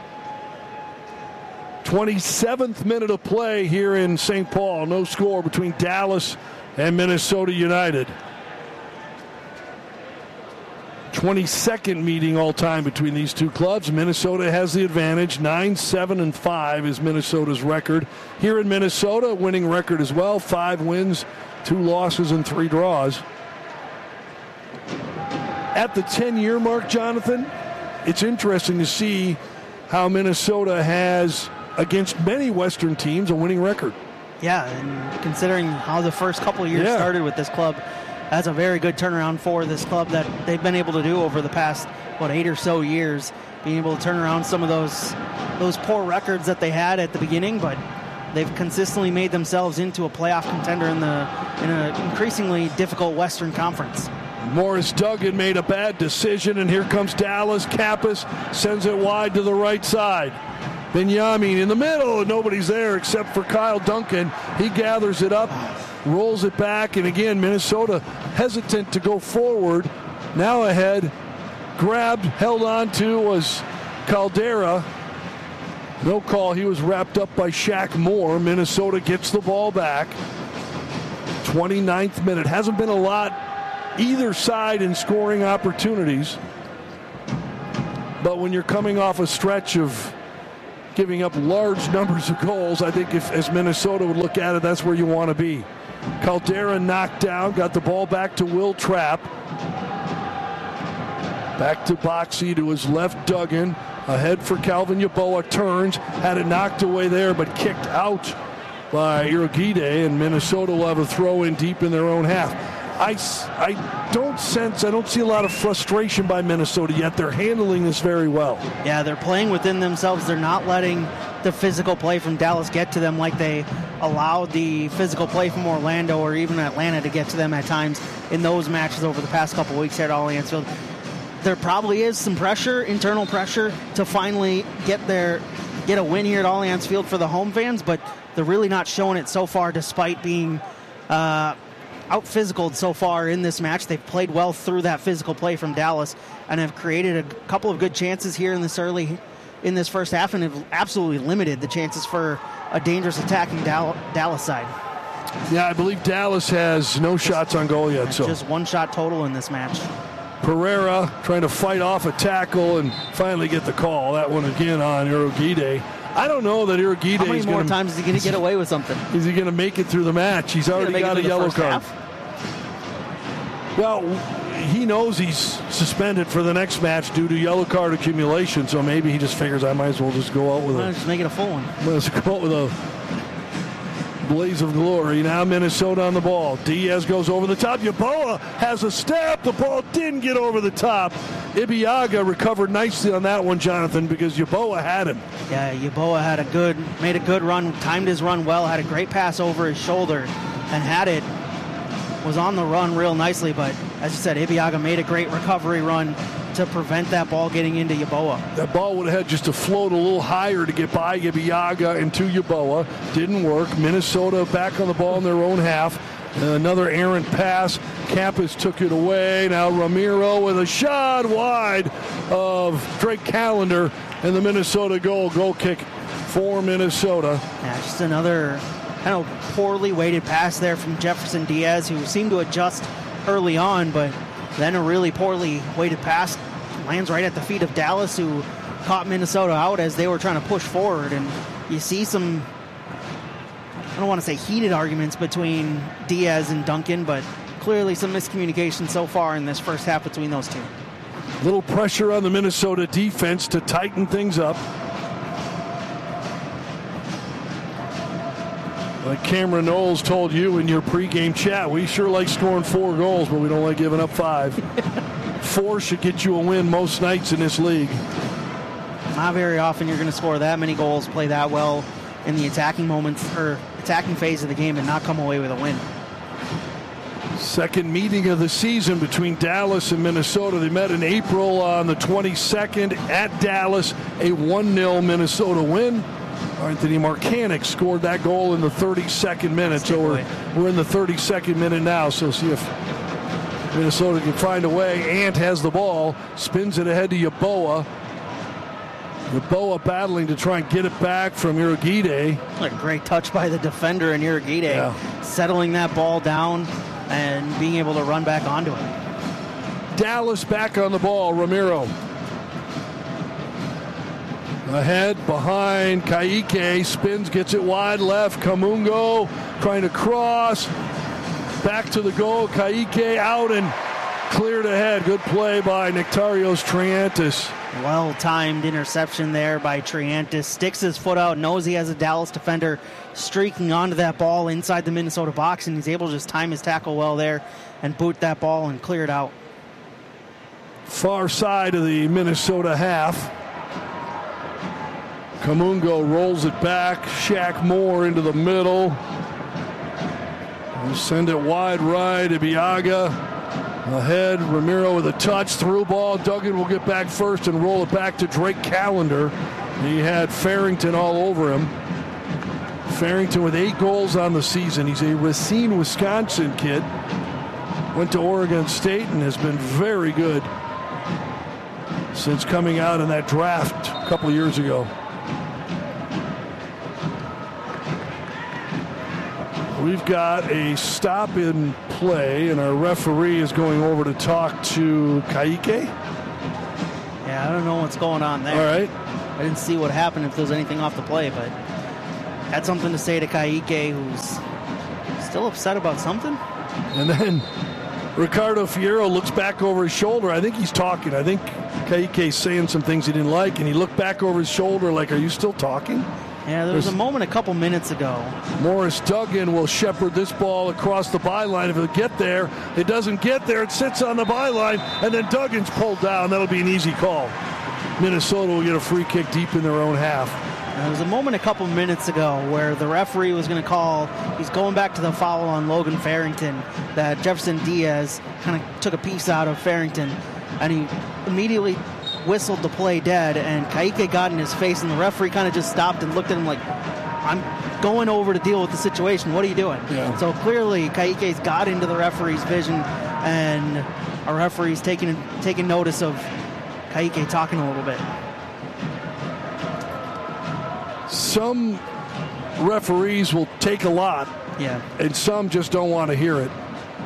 twenty-seventh minute of play here in Saint Paul. No score between Dallas and Minnesota United. twenty-second meeting all time between these two clubs. Minnesota has the advantage. nine seven and five is Minnesota's record. Here in Minnesota, winning record as well. Five wins, two losses, and three draws. At the ten-year mark, Jonathan, it's interesting to see how Minnesota has, against many Western teams, a winning record. Yeah, and considering how the first couple of years Yeah. started with this club, that's a very good turnaround for this club that they've been able to do over the past, what, eight or so years, being able to turn around some of those those poor records that they had at the beginning, but they've consistently made themselves into a playoff contender in the in an increasingly difficult Western Conference. Morris Duggan made a bad decision, and here comes Dallas. Kappas sends it wide to the right side. Benjamin in the middle, and nobody's there except for Kyle Duncan. He gathers it up, rolls it back, and again, Minnesota hesitant to go forward. Now ahead, grabbed, held on to, was Caldera, no call. He was wrapped up by Shaq Moore. Minnesota gets the ball back. twenty-ninth minute. Hasn't been a lot either side in scoring opportunities. But when you're coming off a stretch of giving up large numbers of goals, I think if, as Minnesota would look at it, that's where you want to be. Caldera knocked down, got the ball back to Will Trapp. Back to Boxy, to his left, Duggan. Ahead for Calvin Yeboah, turns, had it knocked away there, but kicked out by Irogide, and Minnesota will have a throw in deep in their own half. I, I don't sense, I don't see a lot of frustration by Minnesota yet. They're handling this very well. Yeah, they're playing within themselves. They're not letting the physical play from Dallas get to them like they allowed the physical play from Orlando or even Atlanta to get to them at times in those matches over the past couple weeks here at Allianz Field. There probably is some pressure, internal pressure, to finally get their get a win here at Allianz Field for the home fans, but they're really not showing it so far despite being uh, out-physicaled so far in this match. They've played well through that physical play from Dallas and have created a couple of good chances here in this early, in this first half, and have absolutely limited the chances for a dangerous attacking Dal- Dallas side. Yeah, I believe Dallas has no shots on goal yet. So just one shot total in this match. Pereira trying to fight off a tackle and finally get the call. That one again on Irogide. I don't know that Irogide How many is more gonna, times is he going to get away with something? Is he going to make it through the match? He's already got a yellow card. Half? Well, he knows he's suspended for the next match due to yellow card accumulation, so maybe he just figures I might as well just go out with well, a... Just make it a full one. Let's go out with a blaze of glory. Now Minnesota on the ball. Diaz goes over the top. Yeboah has a step. The ball didn't get over the top. Ibeagha recovered nicely on that one, Jonathan, because Yeboah had him. Yeah, Yeboah had a good, made a good run, timed his run well, had a great pass over his shoulder, and had it, was on the run real nicely, but as you said, Ibeagha made a great recovery run to prevent that ball getting into Yeboah. That ball would have had just to float a little higher to get by Ibeagha and to Yeboah. Didn't work. Minnesota back on the ball in their own half. Another errant pass. Campus took it away. Now Ramiro with a shot wide of Drake Callender, and the Minnesota goal. Goal kick for Minnesota. Yeah, just another kind of poorly weighted pass there from Jefferson Diaz, who seemed to adjust early on, but then a really poorly weighted pass lands right at the feet of Dallas, who caught Minnesota out as they were trying to push forward. And you see some, I don't want to say heated arguments between Diaz and Duncan, but clearly some miscommunication so far in this first half between those two. Little pressure on the Minnesota defense to tighten things up. Like Cameron Knowles told you in your pregame chat, we sure like scoring four goals, but we don't like giving up five. Four should get you a win most nights in this league. Not very often you're going to score that many goals, play that well in the attacking moments or attacking phase of the game, and not come away with a win. Second meeting of the season between Dallas and Minnesota. They met in April on the twenty-second at Dallas, a one nil Minnesota win. Anthony Markanek scored that goal in the thirty-second minute. So we're, we're in the thirty-second minute now. So see if Minnesota can find a way. Ant has the ball, spins it ahead to Yeboah. Yeboah battling to try and get it back from Irogide. What a great touch by the defender in Irogide, yeah. Settling that ball down and being able to run back onto it. Dallas back on the ball. Ramiro ahead, behind, Ka'ike spins, gets it wide left. Kamungo trying to cross. Back to the goal. Ka'ike out and cleared ahead. Good play by Nectarios Triantis. Well-timed interception there by Triantis. Sticks his foot out, knows he has a Dallas defender streaking onto that ball inside the Minnesota box, and he's able to just time his tackle well there and boot that ball and clear it out. Far side of the Minnesota half. Kamungo rolls it back. Shaq Moore into the middle. We'll send it wide right. Ibeagha ahead. Ramiro with a touch. Through ball. Duggan will get back first and roll it back to Drake Callender. He had Farrington all over him. Farrington with eight goals on the season. He's a Racine, Wisconsin kid. Went to Oregon State and has been very good since coming out in that draft a couple of years ago. We've got a stop in play, and our referee is going over to talk to Ka'ike. Yeah, I don't know what's going on there. All right. I didn't see what happened, if there was anything off the play, but had something to say to Ka'ike, who's still upset about something. And then Ricardo Fierro looks back over his shoulder. I think he's talking. I think Ka'ike's saying some things he didn't like, and he looked back over his shoulder like, are you still talking? Yeah, there was There's, a moment a couple minutes ago. Morris Duggan will shepherd this ball across the byline. If it'll get there, it doesn't get there. It sits on the byline, and then Duggan's pulled down. That'll be an easy call. Minnesota will get a free kick deep in their own half. There was a moment a couple minutes ago where the referee was going to call, he's going back to the foul on Logan Farrington, that Jefferson Diaz kind of took a piece out of Farrington, and he immediately whistled the play dead, and Ka'ike got in his face, and the referee kind of just stopped and looked at him like, I'm going over to deal with the situation. What are you doing? Yeah. So clearly Ka'ike's got into the referee's vision, and our referee's taking, taking notice of Ka'ike talking a little bit. Some referees will take a lot, yeah, and some just don't want to hear it.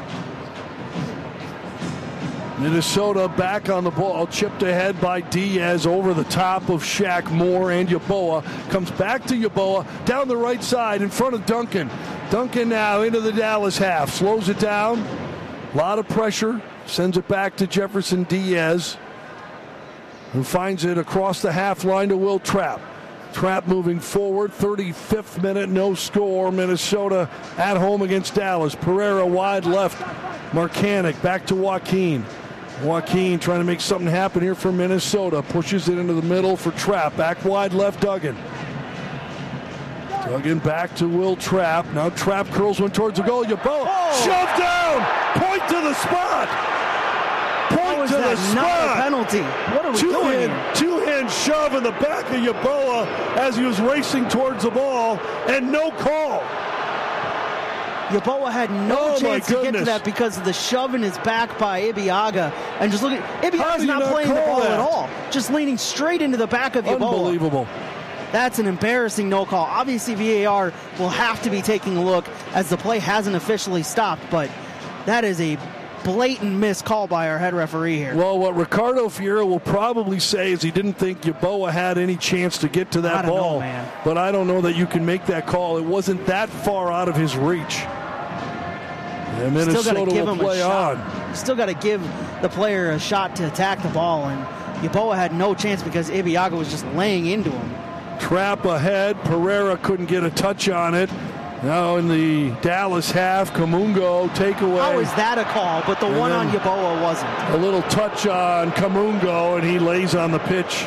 Minnesota back on the ball, chipped ahead by Diaz over the top of Shaq Moore, and Yeboah comes back to Yeboah down the right side in front of Duncan. Duncan now into the Dallas half, slows it down, a lot of pressure, sends it back to Jefferson Diaz, who finds it across the half line to Will Trapp. Trapp moving forward, thirty-fifth minute, no score. Minnesota at home against Dallas. Pereira wide left, Marcanic back to Joaquin. Joaquin trying to make something happen here for Minnesota. Pushes it into the middle for Trapp. Back wide left, Duggan. Duggan back to Will Trapp. Now Trapp curls one towards the goal. Yeboah oh. shoved down. Point to the spot. Point to the spot. Not a penalty. What are we two doing? Hand, two-hand shove in the back of Yeboah as he was racing towards the ball, and no call. Yeboah had no oh chance to get to that because of the shove in his back by Ibeagha. And just look at Ibeagha's not, not playing the ball that? at all. Just leaning straight into the back of Yeboah. Unbelievable. That's an embarrassing no call. Obviously, V A R will have to be taking a look as the play hasn't officially stopped, but that is a blatant missed call by our head referee here. Well, what Ricardo Fierro will probably say is he didn't think Yeboah had any chance to get to that I don't ball. know, man. But I don't know that you can make that call. It wasn't that far out of his reach. And Minnesota Still gotta give will him play a shot. on. Still got to give the player a shot to attack the ball, and Yeboah had no chance because Ibeagha was just laying into him. Trap ahead. Pereira couldn't get a touch on it. Now in the Dallas half, Kamungo takeaway. How is that a call? But the and one on Yeboah wasn't. A little touch on Kamungo, and he lays on the pitch.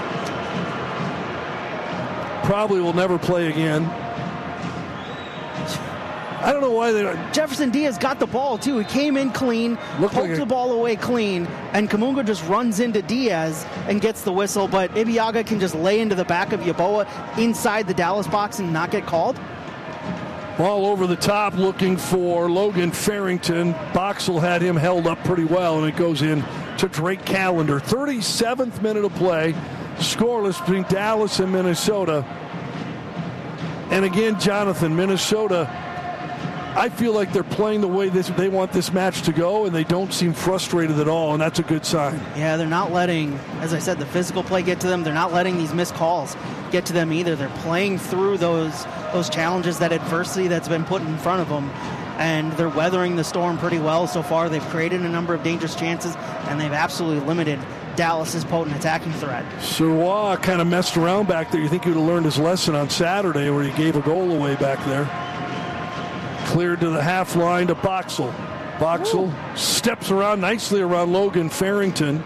Probably will never play again. I don't know why they don't. Jefferson Diaz got the ball, too. He came in clean, Looked poked like a... the ball away clean, and Kamungo just runs into Diaz and gets the whistle. But Ibeagha can just lay into the back of Yeboah inside the Dallas box and not get called. Ball over the top looking for Logan Farrington. Boxall had him held up pretty well, and it goes in to Drake Callender. thirty-seventh minute of play. Scoreless between Dallas and Minnesota. And again, Jonathan, Minnesota, I feel like they're playing the way this, they want this match to go, and they don't seem frustrated at all, and that's a good sign. Yeah, they're not letting, as I said, the physical play get to them. They're not letting these missed calls get to them either. They're playing through those those challenges, that adversity that's been put in front of them, and they're weathering the storm pretty well so far. They've created a number of dangerous chances, and they've absolutely limited Dallas's potent attacking threat. Sirois kind of messed around back there. You think he would have learned his lesson on Saturday where he gave a goal away back there. Cleared to the half line to Boxall. Boxall Ooh. steps around nicely around Logan Farrington.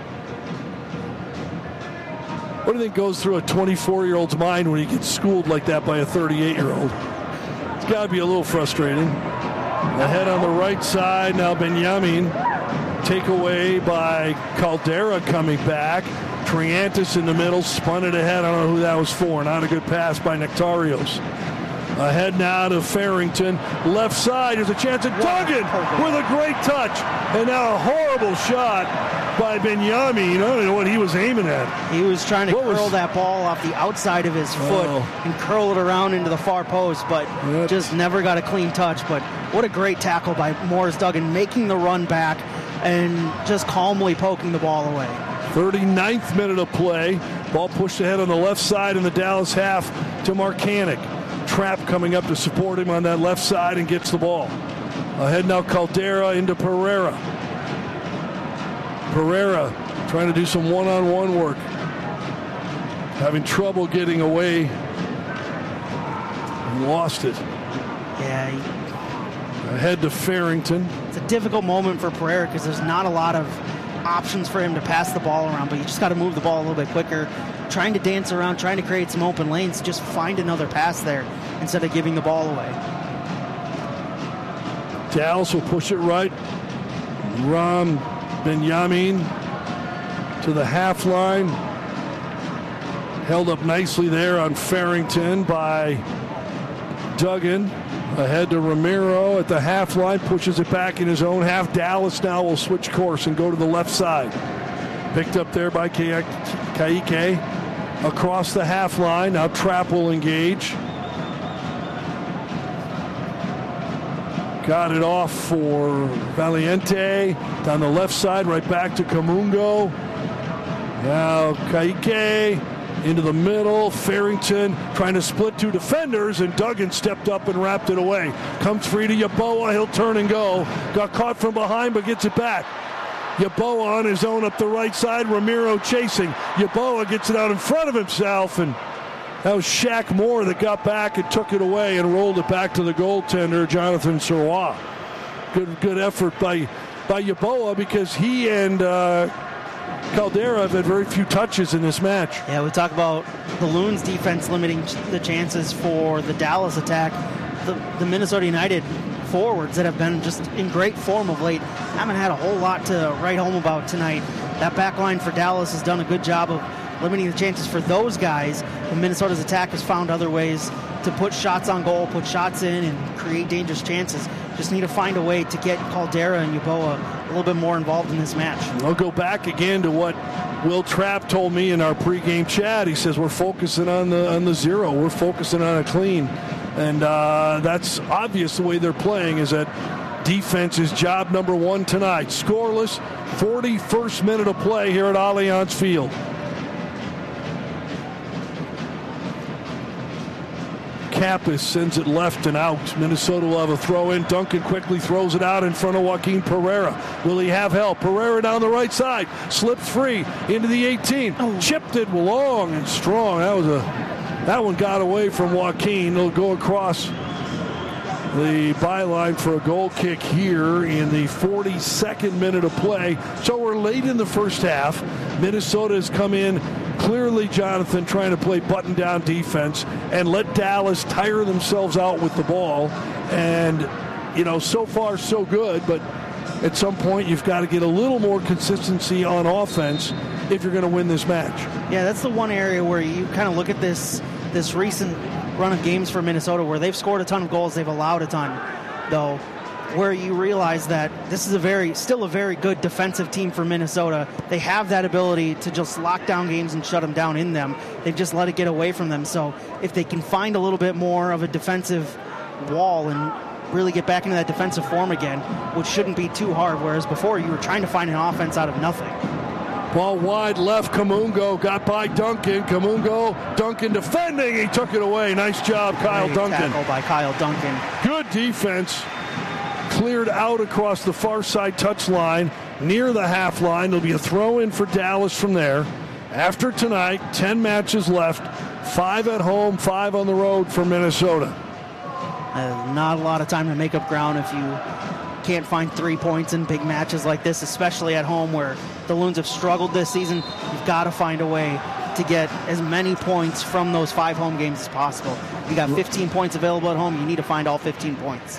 What do you think goes through a twenty-four-year-old's mind when he gets schooled like that by a thirty-eight-year-old? It's got to be a little frustrating. Ahead on the right side, now Benjamin. Takeaway by Caldera coming back. Triantis in the middle, spun it ahead. I don't know who that was for. Not a good pass by Nectarios. Ahead now to Farrington. Left side, there's a chance at Duggan with a great touch. And now a horrible shot by Benjamin. I don't know what he was aiming at. He was trying to What curl was- that ball off the outside of his foot Oh. and curl it around into the far post, but Yep. just never got a clean touch. But what a great tackle by Morris Duggan, making the run back and just calmly poking the ball away. thirty-ninth minute of play. Ball pushed ahead on the left side in the Dallas half to Marcanic. Trapp coming up to support him on that left side and gets the ball. Ahead now Caldera into Pereira. Pereira trying to do some one-on-one work. Having trouble getting away. And lost it. Yeah, he, Ahead to Farrington. it's a difficult moment for Pereira because there's not a lot of options for him to pass the ball around, but you just got to move the ball a little bit quicker. Trying to dance around, trying to create some open lanes, just find another pass there instead of giving the ball away. Dallas will push it right. Ram Benjamin to the half line. Held up nicely there on Farrington by Duggan. Ahead to Ramiro at the half line. Pushes it back in his own half. Dallas now will switch course and go to the left side. Picked up there by Kaike. Across the half line. Now Trapp will engage. Got it off for Valiente. Down the left side, right back to Kamungo. Now Kaike into the middle. Farrington trying to split two defenders, and Duggan stepped up and wrapped it away. Comes free to Yeboah. He'll turn and go. Got caught from behind, but gets it back. Yeboah on his own up the right side. Ramiro chasing. Yeboah gets it out in front of himself, and that was Shaq Moore that got back and took it away and rolled it back to the goaltender, Jonathan Sirois. Good, good effort by by Yeboah because he and uh, Caldera have had very few touches in this match. Yeah, we talk about the Loons defense limiting the chances for the Dallas attack. The, the Minnesota United forwards that have been just in great form of late haven't had a whole lot to write home about tonight. That back line for Dallas has done a good job of limiting the chances for those guys. And Minnesota's attack has found other ways to put shots on goal, put shots in, and create dangerous chances. Just need to find a way to get Caldera and Yeboah a little bit more involved in this match. I'll go back again to what Will Trapp told me in our pregame chat. He says we're focusing on the on the zero. We're focusing on a clean. And uh, that's obvious the way they're playing is that defense is job number one tonight. Scoreless, forty-first minute of play here at Allianz Field. Kappas sends it left and out. Minnesota will have a throw in. Duncan quickly throws it out in front of Joaquin Pereira. Will he have help? Pereira down the right side. Slips free into the eighteen. Oh. Chipped it long and strong. That was a that one got away from Joaquin. It'll go across the byline for a goal kick here in the forty-second minute of play. So we're late in the first half. Minnesota has come in clearly, Jonathan, trying to play button-down defense and let Dallas tire themselves out with the ball. And, you know, so far so good, but at some point you've got to get a little more consistency on offense if you're going to win this match. Yeah, that's the one area where you kind of look at this this recent run of games for Minnesota where they've scored a ton of goals, they've allowed a ton, though, where you realize that this is a very, still a very good defensive team for Minnesota. They have that ability to just lock down games and shut them down in them. They've just let it get away from them. So if they can find a little bit more of a defensive wall and really get back into that defensive form again, which shouldn't be too hard, whereas before you were trying to find an offense out of nothing. Ball wide left, Kamungo got by Duncan. Kamungo, Duncan defending. He took it away. Nice job, Kyle Great Duncan. Tackle by Kyle Duncan. Good defense. Cleared out across the far side touchline near the half line. There'll be a throw in for Dallas from there. After tonight, ten matches left. Five at home, five on the road for Minnesota. Uh, not a lot of time to make up ground if you can't find three points in big matches like this, especially at home where the Loons have struggled this season. You've got to find a way to get as many points from those five home games as possible. You got fifteen points available at home. You need to find all fifteen points.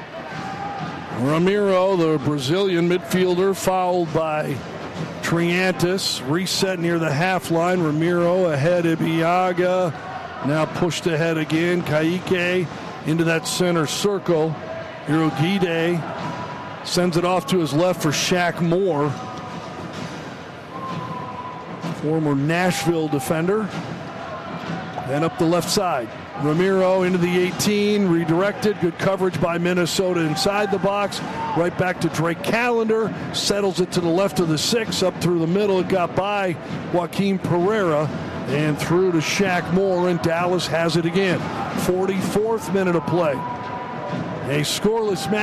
Ramiro, the Brazilian midfielder, fouled by Triantis. Reset near the half line. Ramiro ahead of Iaga. Now pushed ahead again. Kaike into that center circle. Hirogide sends it off to his left for Shaq Moore. former Nashville defender. Then up the left side. Ramiro into the eighteen, redirected. Good coverage by Minnesota inside the box. Right back to Drake Callender. Settles it to the left of the six. Up through the middle. It got by Joaquin Pereira. And through to Shaq Moore. And Dallas has it again. forty-fourth minute of play. A scoreless match.